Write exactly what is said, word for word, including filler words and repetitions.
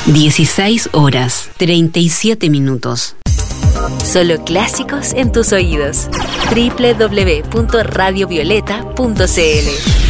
dieciséis horas, treinta y siete minutos. Solo clásicos en tus oídos. doble u doble u doble u punto radio violeta punto c l